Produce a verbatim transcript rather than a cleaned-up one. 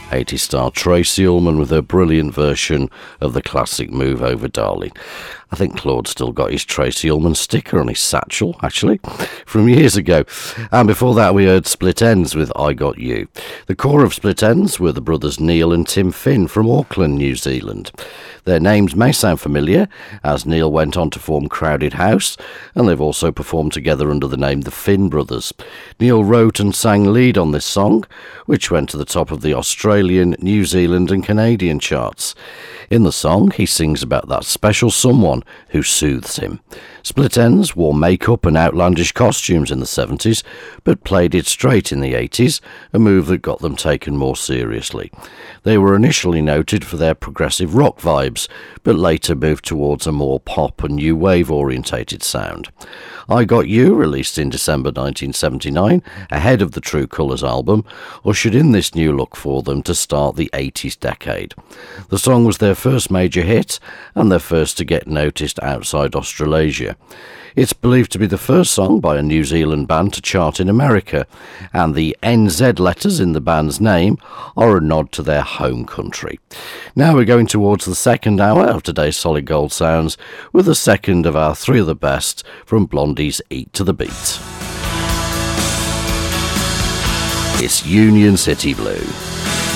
eighties star Tracy Ullman with her brilliant version of the classic Move Over Darling. I think Claude still got his Tracy Ullman sticker on his satchel, actually, from years ago. And before that, we heard Split Enz with I Got You. The core of Split Enz were the brothers Neil and Tim Finn from Auckland, New Zealand. Their names may sound familiar, as Neil went on to form Crowded House, and they've also performed together under the name The Finn Brothers. Neil wrote and sang lead on this song, which went to the top of the Australian, New Zealand and Canadian charts. In the song, he sings about that special someone who soothes him. Split Enz wore makeup and outlandish costumes in the seventies, but played it straight in the eighties, a move that got them taken more seriously. They were initially noted for their progressive rock vibes, but later moved towards a more pop and new wave orientated sound. I Got You, released in December nineteen seventy-nine, ahead of the True Colours album, ushered in this new look for them to start the eighties decade. The song was their first major hit, and their first to get noticed outside Australasia. It's believed to be the first song by a New Zealand band to chart in America, and the N Z letters in the band's name are a nod to their home country. Now we're going towards the second hour of today's Solid Gold Sounds, with the second of our three of the best from Blondie's Eat to the Beat. It's Union City Blue.